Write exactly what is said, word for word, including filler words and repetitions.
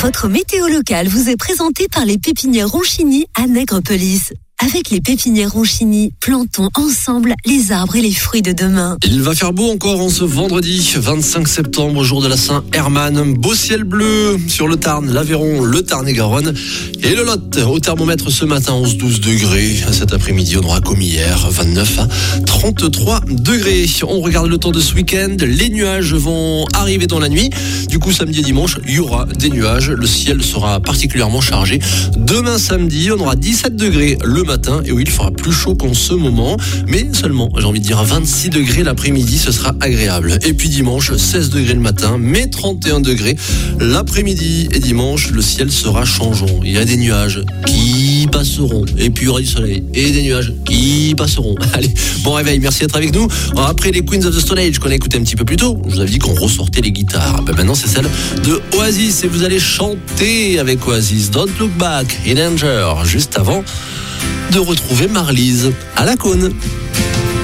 Votre météo locale vous est présentée par les pépinières Ronchini à Nègrepelisse. Avec les pépinières Ronchini, plantons ensemble les arbres et les fruits de demain. Il va faire beau encore en ce vendredi vingt-cinq septembre, jour de la Saint-Hermann. Beau ciel bleu sur le Tarn, l'Aveyron, le Tarn-et-Garonne et le Lot. Au thermomètre ce matin, onze à douze degrés. Cet après-midi, on aura comme hier, vingt-neuf à trente-trois degrés. On regarde le temps de ce week-end. Les nuages vont arriver dans la nuit. Du coup, samedi et dimanche, il y aura des nuages. Le ciel sera particulièrement chargé. Demain, samedi, on aura dix-sept degrés le matin et oui, il fera plus chaud qu'en ce moment, mais seulement, j'ai envie de dire, vingt-six degrés l'après-midi, ce sera agréable. Et puis dimanche, seize degrés le matin, mais trente et un degrés l'après-midi. Et dimanche, le ciel sera changeant. Il y a des nuages qui passeront, et puis il y aura du soleil, et des nuages qui passeront. Allez, bon réveil, merci d'être avec nous. Alors, après les Queens of the Stone Age qu'on a écouté un petit peu plus tôt, je vous avais dit qu'on ressortait les guitares. Ben maintenant, c'est celle de Oasis, et vous allez chanter avec Oasis Don't Look Back in Danger, juste avant de retrouver Marlise à la Cône.